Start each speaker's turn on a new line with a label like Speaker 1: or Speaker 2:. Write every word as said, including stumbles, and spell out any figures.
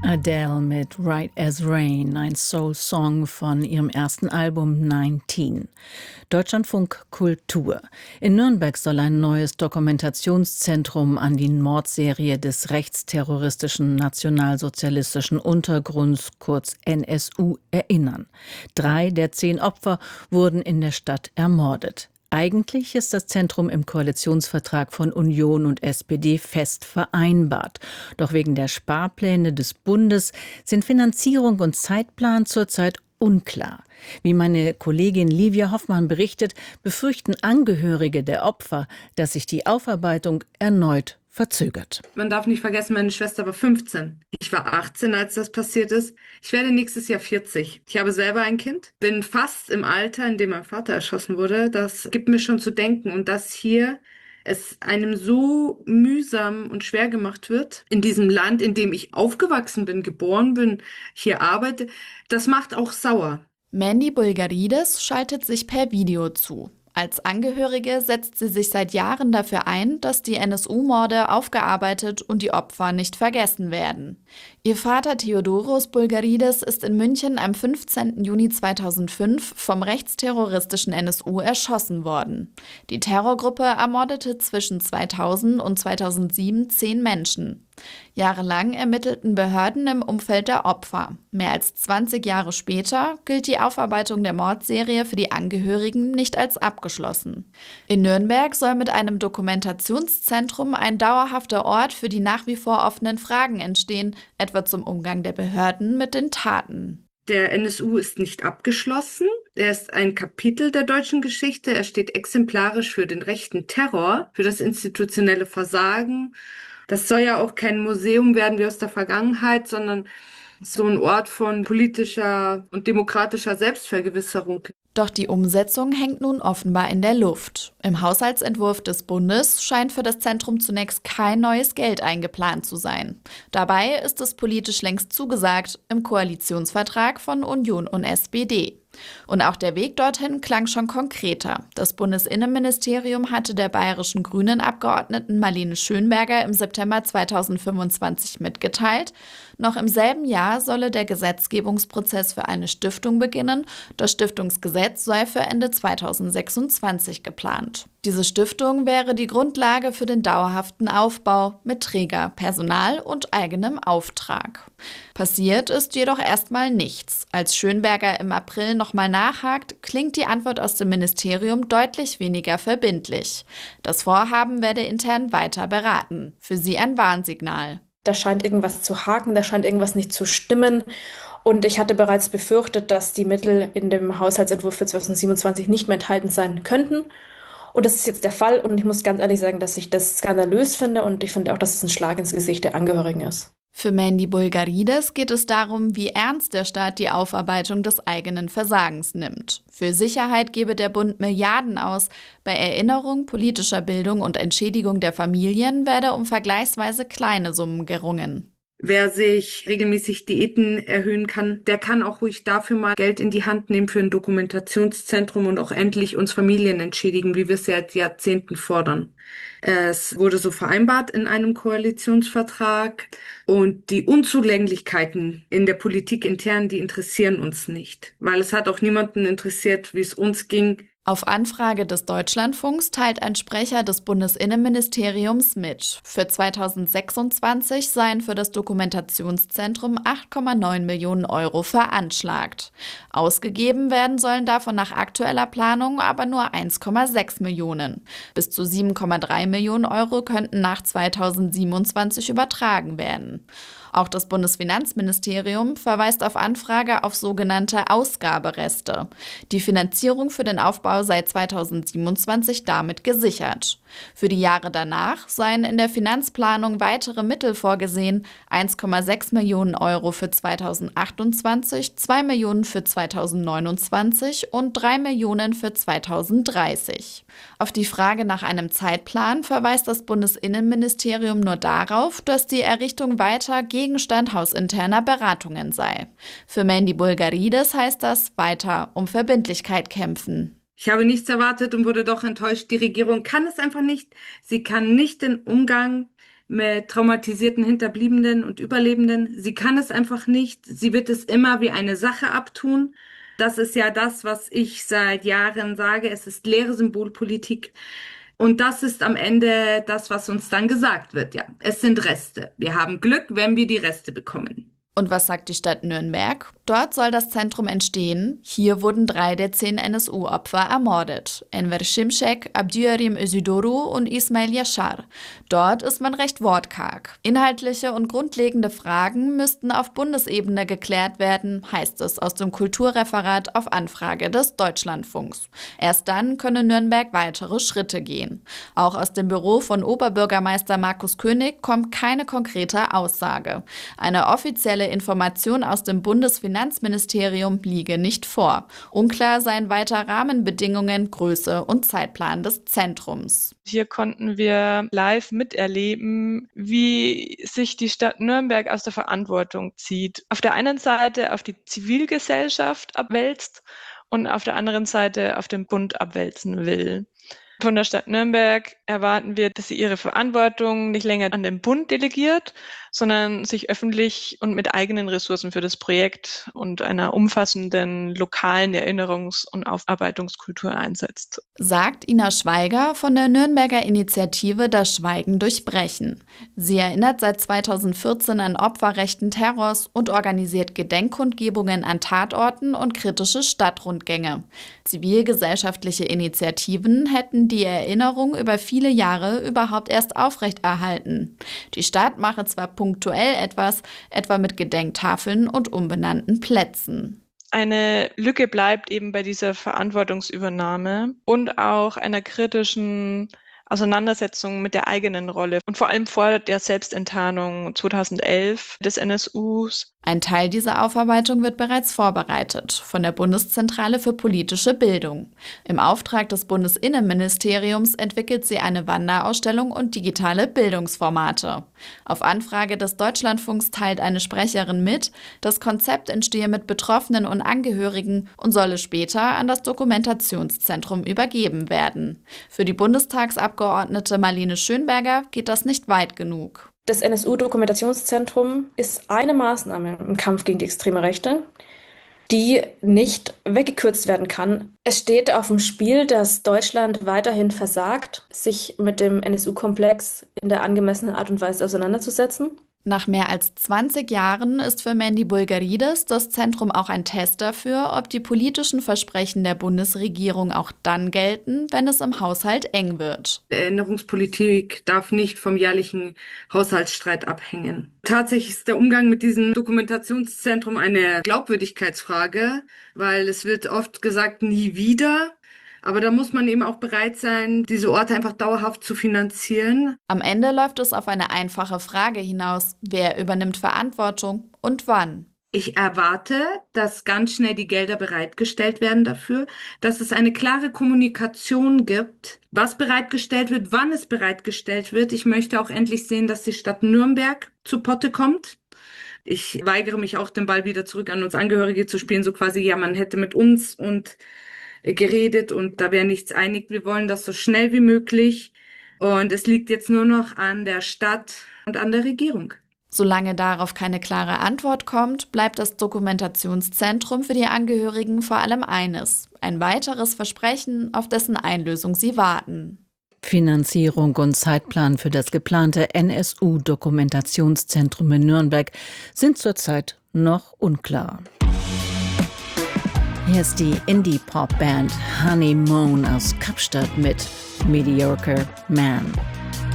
Speaker 1: Adele mit Right as Rain, ein Soul-Song von ihrem ersten Album neunzehn. Deutschlandfunk Kultur. In Nürnberg soll ein neues Dokumentationszentrum an die Mordserie des rechtsterroristischen nationalsozialistischen Untergrunds, kurz N S U, erinnern. Drei der zehn Opfer wurden in der Stadt ermordet. Eigentlich ist das Zentrum im Koalitionsvertrag von Union und S P D fest vereinbart. Doch wegen der Sparpläne des Bundes sind Finanzierung und Zeitplan zurzeit unklar. Wie meine Kollegin Livia Hoffmann berichtet, befürchten Angehörige der Opfer, dass sich die Aufarbeitung erneut verzögert.
Speaker 2: Man darf nicht vergessen, meine Schwester war fünfzehn. Ich war achtzehn, als das passiert ist. Ich werde nächstes Jahr vierzig. Ich habe selber ein Kind, bin fast im Alter, in dem mein Vater erschossen wurde. Das gibt mir schon zu denken. Und dass hier es einem so mühsam und schwer gemacht wird, in diesem Land, in dem ich aufgewachsen bin, geboren bin, hier arbeite, das macht auch sauer.
Speaker 3: Mandy Bulgarides schaltet sich per Video zu. Als Angehörige setzt sie sich seit Jahren dafür ein, dass die N S U-Morde aufgearbeitet und die Opfer nicht vergessen werden. Ihr Vater Theodoros Bulgarides ist in München am fünfzehnten Juni zweitausendfünf vom rechtsterroristischen N S U erschossen worden. Die Terrorgruppe ermordete zwischen zweitausend und zweitausendsieben zehn Menschen. Jahrelang ermittelten Behörden im Umfeld der Opfer. Mehr als zwanzig Jahre später gilt die Aufarbeitung der Mordserie für die Angehörigen nicht als abgeschlossen. In Nürnberg soll mit einem Dokumentationszentrum ein dauerhafter Ort für die nach wie vor offenen Fragen entstehen, etwa zum Umgang der Behörden mit den Taten.
Speaker 2: Der N S U ist nicht abgeschlossen. Er ist ein Kapitel der deutschen Geschichte. Er steht exemplarisch für den rechten Terror, für das institutionelle Versagen. Das soll ja auch kein Museum werden wie aus der Vergangenheit, sondern so ein Ort von politischer und demokratischer Selbstvergewisserung.
Speaker 3: Doch die Umsetzung hängt nun offenbar in der Luft. Im Haushaltsentwurf des Bundes scheint für das Zentrum zunächst kein neues Geld eingeplant zu sein. Dabei ist es politisch längst zugesagt im Koalitionsvertrag von Union und S P D. Und auch der Weg dorthin klang schon konkreter. Das Bundesinnenministerium hatte der bayerischen Grünen-Abgeordneten Marlene Schönberger im September zweitausendfünfundzwanzig mitgeteilt, noch im selben Jahr solle der Gesetzgebungsprozess für eine Stiftung beginnen. Das Stiftungsgesetz sei für Ende zweitausendsechsundzwanzig geplant. Diese Stiftung wäre die Grundlage für den dauerhaften Aufbau mit Träger, Personal und eigenem Auftrag. Passiert ist jedoch erstmal nichts. Als Schönberger im April nochmal nachhakt, klingt die Antwort aus dem Ministerium deutlich weniger verbindlich. Das Vorhaben werde intern weiter beraten. Für sie ein Warnsignal.
Speaker 4: Da scheint irgendwas zu haken, da scheint irgendwas nicht zu stimmen. Und ich hatte bereits befürchtet, dass die Mittel in dem Haushaltsentwurf für zweitausendsiebenundzwanzig nicht mehr enthalten sein könnten. Und das ist jetzt der Fall. Und ich muss ganz ehrlich sagen, dass ich das skandalös finde. Und ich finde auch, dass es ein Schlag ins Gesicht der Angehörigen ist.
Speaker 3: Für Mandy Bulgarides geht es darum, wie ernst der Staat die Aufarbeitung des eigenen Versagens nimmt. Für Sicherheit gebe der Bund Milliarden aus. Bei Erinnerung, politischer Bildung und Entschädigung der Familien werde um vergleichsweise kleine Summen gerungen.
Speaker 2: Wer sich regelmäßig Diäten erhöhen kann, der kann auch ruhig dafür mal Geld in die Hand nehmen für ein Dokumentationszentrum und auch endlich uns Familien entschädigen, wie wir es seit Jahrzehnten fordern. Es wurde so vereinbart in einem Koalitionsvertrag und die Unzulänglichkeiten in der Politik intern, die interessieren uns nicht, weil es hat auch niemanden interessiert, wie es uns ging.
Speaker 3: Auf Anfrage des Deutschlandfunks teilt ein Sprecher des Bundesinnenministeriums mit. Für zweitausendsechsundzwanzig seien für das Dokumentationszentrum acht Komma neun Millionen Euro veranschlagt. Ausgegeben werden sollen davon nach aktueller Planung aber nur eins Komma sechs Millionen. Bis zu sieben Komma drei Millionen Euro könnten nach zweitausendsiebenundzwanzig übertragen werden. Auch das Bundesfinanzministerium verweist auf Anfrage auf sogenannte Ausgabereste. Die Finanzierung für den Aufbau sei zweitausendsiebenundzwanzig damit gesichert. Für die Jahre danach seien in der Finanzplanung weitere Mittel vorgesehen, eins Komma sechs Millionen Euro für zweitausendachtundzwanzig, zwei Millionen für zweitausendneunundzwanzig und drei Millionen für zweitausenddreißig. Auf die Frage nach einem Zeitplan verweist das Bundesinnenministerium nur darauf, dass die Errichtung weiter Gegenstand hausinterner Beratungen sei. Für Mandy Bulgarides heißt das weiter um Verbindlichkeit kämpfen.
Speaker 2: Ich habe nichts erwartet und wurde doch enttäuscht. Die Regierung kann es einfach nicht. Sie kann nicht den Umgang mit traumatisierten Hinterbliebenen und Überlebenden. Sie kann es einfach nicht. Sie wird es immer wie eine Sache abtun. Das ist ja das, was ich seit Jahren sage. Es ist leere Symbolpolitik. Und das ist am Ende das, was uns dann gesagt wird. Ja, es sind Reste. Wir haben Glück, wenn wir die Reste bekommen.
Speaker 3: Und was sagt die Stadt Nürnberg? Dort soll das Zentrum entstehen. Hier wurden drei der zehn N S U-Opfer ermordet. Enver Şimşek, Abdüerim Özidoğru und Ismail Yaşar. Dort ist man recht wortkarg. Inhaltliche und grundlegende Fragen müssten auf Bundesebene geklärt werden, heißt es aus dem Kulturreferat auf Anfrage des Deutschlandfunks. Erst dann könne Nürnberg weitere Schritte gehen. Auch aus dem Büro von Oberbürgermeister Markus König kommt keine konkrete Aussage. Eine offizielle Information aus dem Bundesfinanzministerium liege nicht vor. Unklar seien weiter Rahmenbedingungen, Größe und Zeitplan des Zentrums.
Speaker 5: Hier konnten wir live miterleben, wie sich die Stadt Nürnberg aus der Verantwortung zieht. Auf der einen Seite auf die Zivilgesellschaft abwälzt und auf der anderen Seite auf den Bund abwälzen will. Von der Stadt Nürnberg erwarten wir, dass sie ihre Verantwortung nicht länger an den Bund delegiert, sondern sich öffentlich und mit eigenen Ressourcen für das Projekt und einer umfassenden lokalen Erinnerungs- und Aufarbeitungskultur einsetzt.
Speaker 3: Sagt Ina Schweiger von der Nürnberger Initiative Das Schweigen durchbrechen. Sie erinnert seit zweitausendvierzehn an Opfer rechten Terrors und organisiert Gedenkkundgebungen an Tatorten und kritische Stadtrundgänge. Zivilgesellschaftliche Initiativen hätten die Erinnerung über viele Jahre überhaupt erst aufrechterhalten. Die Stadt mache zwar punktuell etwas, etwa mit Gedenktafeln und umbenannten Plätzen.
Speaker 5: Eine Lücke bleibt eben bei dieser Verantwortungsübernahme und auch einer kritischen Auseinandersetzung mit der eigenen Rolle und vor allem vor der Selbstenttarnung zweitausendelf des N S Us.
Speaker 3: Ein Teil dieser Aufarbeitung wird bereits vorbereitet von der Bundeszentrale für politische Bildung. Im Auftrag des Bundesinnenministeriums entwickelt sie eine Wanderausstellung und digitale Bildungsformate. Auf Anfrage des Deutschlandfunks teilt eine Sprecherin mit, das Konzept entstehe mit Betroffenen und Angehörigen und solle später an das Dokumentationszentrum übergeben werden. Für die Bundestagsabgeordnete Marlene Schönberger geht das nicht weit genug.
Speaker 4: Das N S U-Dokumentationszentrum ist eine Maßnahme im Kampf gegen die extreme Rechte, die nicht weggekürzt werden kann. Es steht auf dem Spiel, dass Deutschland weiterhin versagt, sich mit dem N S U-Komplex in der angemessenen Art und Weise auseinanderzusetzen.
Speaker 3: Nach mehr als zwanzig Jahren ist für Mandy Bulgarides das Zentrum auch ein Test dafür, ob die politischen Versprechen der Bundesregierung auch dann gelten, wenn es im Haushalt eng wird.
Speaker 2: Erinnerungspolitik darf nicht vom jährlichen Haushaltsstreit abhängen. Tatsächlich ist der Umgang mit diesem Dokumentationszentrum eine Glaubwürdigkeitsfrage, weil es wird oft gesagt, nie wieder. Aber da muss man eben auch bereit sein, diese Orte einfach dauerhaft zu finanzieren.
Speaker 3: Am Ende läuft es auf eine einfache Frage hinaus. Wer übernimmt Verantwortung und wann?
Speaker 2: Ich erwarte, dass ganz schnell die Gelder bereitgestellt werden dafür, dass es eine klare Kommunikation gibt, was bereitgestellt wird, wann es bereitgestellt wird. Ich möchte auch endlich sehen, dass die Stadt Nürnberg zu Potte kommt. Ich weigere mich auch, den Ball wieder zurück an uns Angehörige zu spielen, so quasi, ja, man hätte mit uns und geredet und da wäre nichts einig. Wir wollen das so schnell wie möglich und es liegt jetzt nur noch an der Stadt und an der Regierung.
Speaker 3: Solange darauf keine klare Antwort kommt, bleibt das Dokumentationszentrum für die Angehörigen vor allem eines: ein weiteres Versprechen, auf dessen Einlösung sie warten.
Speaker 1: Finanzierung und Zeitplan für das geplante N S U-Dokumentationszentrum in Nürnberg sind zurzeit noch unklar. Hier ist die Indie-Pop-Band Honeymoon aus Kapstadt mit Mediocre Man.